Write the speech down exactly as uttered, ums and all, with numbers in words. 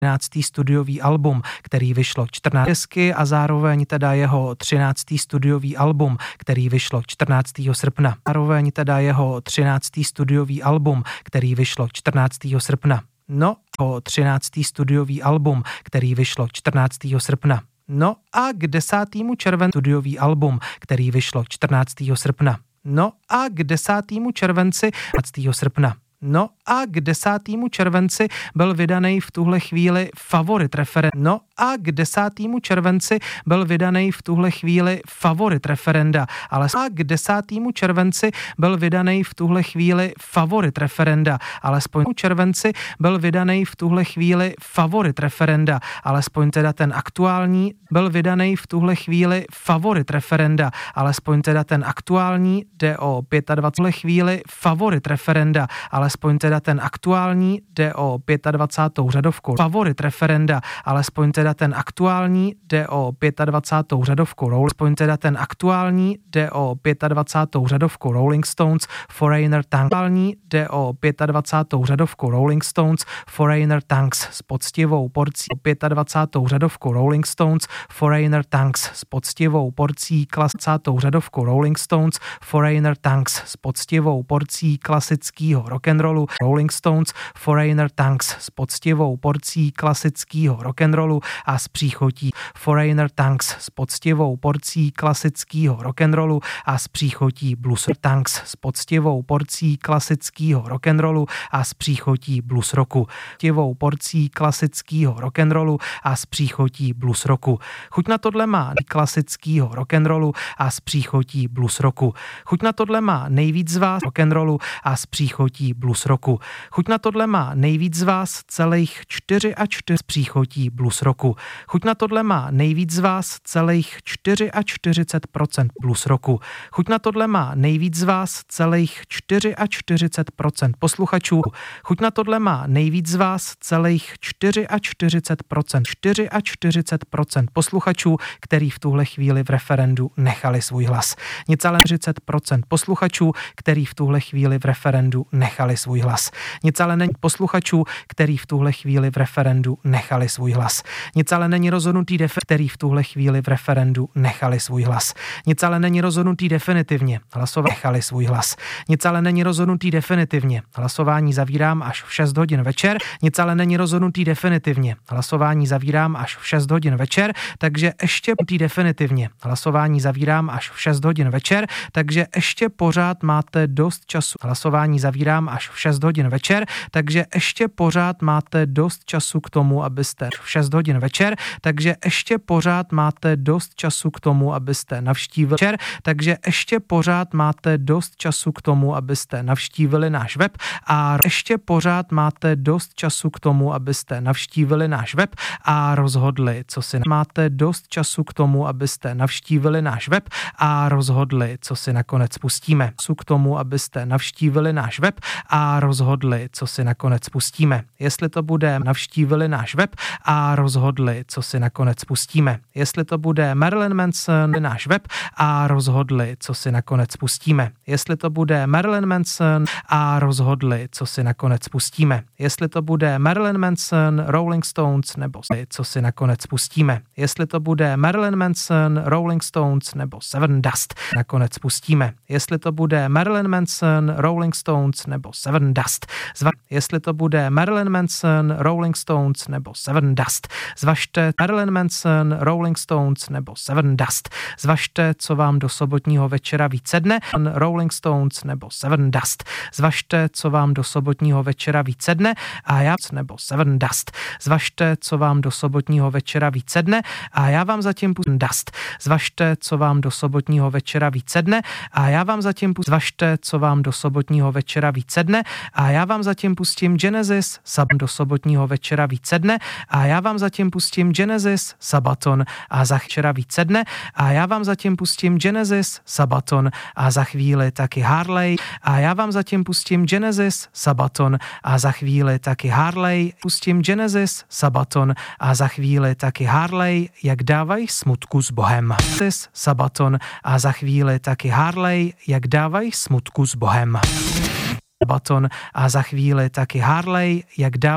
třináctý studiový album, který vyšlo čtrnáctého a zároveň teda jeho třináctý studiový album, který vyšlo čtrnáctého srpna. Zároveň teda jeho třináctý studiový album, který vyšlo čtrnáctého srpna. No, o třináctý studiový album, který vyšlo čtrnáctého srpna. No a k desátému červenci studiový album, který vyšlo čtrnáctého srpna. No a k desátému červenci čtrnáctého srpna. No a k desátému červenci byl vydaný v tuhle chvíli favorit referenda. No a k desátému červenci byl vydaný v tuhle chvíli favorit referenda. Ale a k desátému červenci byl vydaný v tuhle chvíli favorit referenda. Alespoň červenci byl vydaný v tuhle chvíli favorit referenda. Alespoň teda ten aktuální byl vydaný v tuhle chvíli favorit referenda. Alespoň teda ten aktuální jde o dvacet pět chvíli favorit referenda. Alespoň teda ten aktuální jde o dvacátou pátou řadovku favorit referenda. Alespoň teda ten aktuální jde o dvacátou pátou řadovku Alespoň teda ten aktuální jde o dvacátou pátou řadovku Rolling Stones Foreigner Tanks. Aktuální jde o dvacátou pátou řadovku Rolling Stones Foreigner Tanks s poctivou porcí dvacátou pátou řadovku Rolling Stones Foreigner Tanks s poctivou porcí klasickou řadovku Rolling Stones Foreigner Tanks s poctivou porcí klasického rock'n'rollu Rolling Stones Foreigner Tanks s poctivou porcí klasického rock'n'rollu a s příchotí Foreigner Tanks s poctivou porcí klasického rock'n'rollu a s příchotí Blues Tanks s poctivou porcí klasického rock'n'rollu a s příchotí blues rocku. Poctivou porcí klasického rock'n'rollu a s příchotí blues rocku. Chuť na tohle má klasického rock'n'rollu a s příchotí blues rocku. Chuť na tohle má nejvíc z vás rock'n'rollu a s příchotí blues rocku. Chuť na tohle má nejvíc z vás celých čtyři a čtyři s příchotí blues rocku. Chuť na tohle má nejvíc z vás celých čtyřicet čtyři procent blues rocku. Chuť na tohle má nejvíc z vás celých čtyřicet čtyři procent posluchačů. Chuť na tohle má nejvíc z vás celých čtyřicet čtyři procent čtyřicet procent posluchačů, který v tuhle chvíli v referendu nechali svůj hlas. Nic ale čtyřicet procent posluchačů, který v tuhle chvíli v referendu nechali svůj hlas. Nic ale není posluchačů, který v tuhle chvíli v referendu nechali svůj hlas. Nic ale není rozhodnutý def, který v tuhle chvíli v referendu nechali svůj hlas. Nic ale není rozhodnutý definitivně. Hlasování nechali svůj hlas. Nic ale není rozhodnutý definitivně. Hlasování zavírám až v šest hodin večer. Nic ale není rozhodnutý definitivně. Hlasování zavírám až v šest hodin večer, takže ještě definitivně. Hlasování zavírám až v šest hodin večer, takže ještě pořád máte dost času. Hlasování zavírám až v šest hodin večer, takže ještě pořád máte dost času k tomu, abyste v šest hodin večer, takže ještě pořád máte dost času k tomu, abyste navštívili večer, takže ještě pořád máte dost času k tomu, abyste navštívili náš web a ještě pořád máte dost času k tomu, abyste navštívili náš web a rozhodli, co si máte dost času k tomu, abyste navštívili náš web a rozhodli, co si nakonec pustíme. Času k tomu, abyste navštívili náš web a rozhodli, co si nakonec pustíme. Jestli to bude navštívili náš web a rozhodli, co si nakonec pustíme. Jestli to bude Marilyn Manson náš web a rozhodli, co si nakonec pustíme. Jestli to bude Marilyn Manson a rozhodli, co si nakonec pustíme. Jestli to bude Marilyn Manson, Rolling Stones nebo co si nakonec pustíme. Jestli to bude Marilyn Manson, Rolling Stones nebo Seven Dust nakonec pustíme. Jestli to bude Marilyn Manson, Rolling Stones nebo Seven Dust. Zva- jestli to bude Marilyn Manson, Rolling Stones nebo Seven Dust. Zvažte Marilyn Manson, Rolling Stones nebo Seven Dust. Zvažte, co vám do sobotního večera víc sedne. Rolling Stones nebo Seven Dust. Zvažte, co vám do sobotního večera víc sedne a já nebo Seven Dust. Zvažte, co vám do sobotního večera víc sedne a já vám zatím pustím Dust. Zvažte, co vám do sobotního večera víc sedne a já vám zatím pustím Zvažte, co vám do sobotního večera víc sedne a já vám zatím pustím Genesis Sab do sobotního večera víc sedne a já vám zatím pustím Genesis Sabaton a za večera víc sedne a já vám zatím pustím Genesis Sabaton a za chvíli taky Harley a já vám zatím pustím Genesis Sabaton a za chvíli taky Harley pustím Genesis Sabaton a za chvíli taky Harley, jak dávají smutku s Bohem. Genesis Sabaton a za chvíli taky Harley, jak dávají smutku s Bohem. Sabaton a za chvíli taky Harley, jak dávají